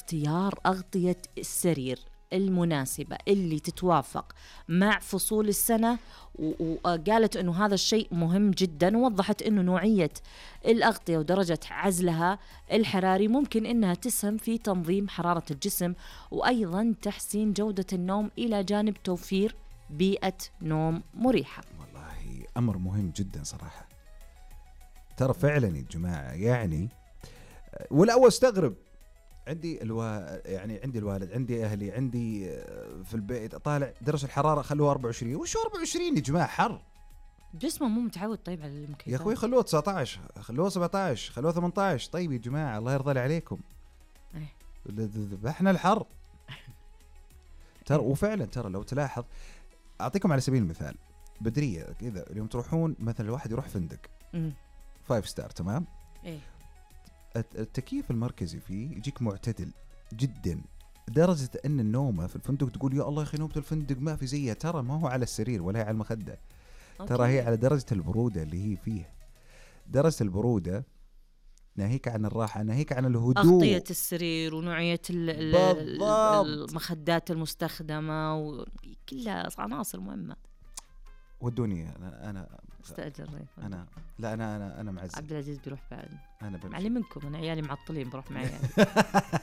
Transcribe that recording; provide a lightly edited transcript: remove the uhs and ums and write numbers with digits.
اختيار أغطية السرير المناسبة اللي تتوافق مع فصول السنة، وقالت أنه هذا الشيء مهم جدا، ووضحت أنه نوعية الأغطية ودرجة عزلها الحراري ممكن أنها تسهم في تنظيم حرارة الجسم، وأيضا تحسين جودة النوم إلى جانب توفير بيئة نوم مريحة. والله أمر مهم جدا صراحة، ترى فعلا يا جماعة. يعني والأول استغرب، عندي يعني عندي الوالد، عندي أهلي، عندي في البيت أطالع درجة الحرارة خلوها 24. وشو 24 يا جماعة؟ حر، جسمه مو متعود طيب على المكيفات يا أخوي. خلوه 19، خلوه 17، خلوه 18. طيب يا جماعة الله يرضى عليكم، احنا الحر ترى. وفعلا ترى لو تلاحظ، أعطيكم على سبيل المثال بدرية كذا، اليوم تروحون مثلا الواحد يروح فندق 5 ستار، تمام؟ إيه؟ التكييف المركزي فيه يجيك معتدل جدا، درجة أن النومة في الفندق تقول يا الله يا أخي نومة الفندق ما في زيها. ترى ما هو على السرير ولا هي على المخدة، ترى هي على درجة البرودة اللي هي فيه. درجة البرودة ناهيك عن الراحة، ناهيك عن الهدوء، أغطية السرير ونوعية المخدات المستخدمة، وكلها عناصر مهمة. ودوني أنا استأجر أنا لا أنا معزز. عبد العزيز بيروح بعد، أنا علي منكم، أنا عيالي معطلين بروح معي